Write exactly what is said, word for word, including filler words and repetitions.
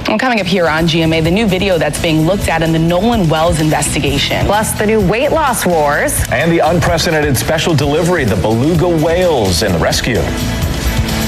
And coming up here on G M A, the new video that's being looked at in the Nolan Wells investigation. Plus the new weight loss wars. And the unprecedented special delivery, the beluga whales and the rescue.